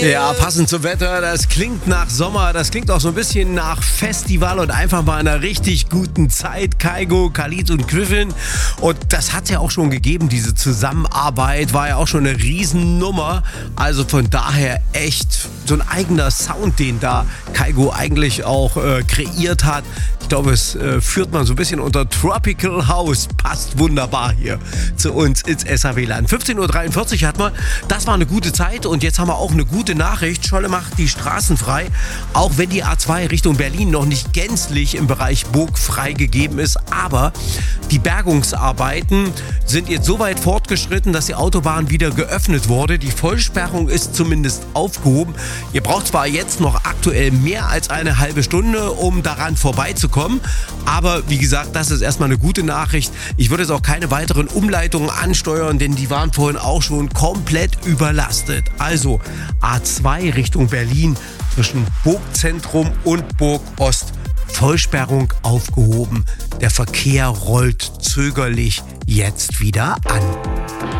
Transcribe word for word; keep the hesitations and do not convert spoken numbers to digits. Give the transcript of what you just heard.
Ja, passend zum Wetter, das klingt nach Sommer, das klingt auch so ein bisschen nach Festival und einfach mal einer richtig guten Zeit. Kygo, Khalid und Griffin. Und das hat es ja auch schon gegeben, diese Zusammenarbeit war ja auch schon eine Riesennummer. Also von daher echt so ein eigener Sound, den da Kygo eigentlich auch äh, kreiert hat. Ich glaube, es äh, führt man so ein bisschen unter Tropical House. Passt wunderbar hier zu uns ins S H W-Land. fünfzehn Uhr dreiundvierzig hat man. Das war eine gute Zeit und jetzt haben wir auch eine gute Nachricht. Scholle macht die Straßen frei, auch wenn die A zwei Richtung Berlin noch nicht gänzlich im Bereich Burg freigegeben ist. Aber die Bergungsarbeiten sind jetzt so weit fortgeschritten, dass die Autobahn wieder geöffnet wurde. Die Vollsperrung ist zumindest aufgehoben. Ihr braucht zwar jetzt noch aktuell mehr als eine halbe Stunde, um daran vorbeizukommen. Aber wie gesagt, das ist erstmal eine gute Nachricht. Ich würde jetzt auch keine weiteren Umleitungen ansteuern, denn die waren vorhin auch schon komplett überlastet. Also A zwei Richtung Berlin zwischen Burgzentrum und Burg Ost. Vollsperrung aufgehoben. Der Verkehr rollt zögerlich jetzt wieder an.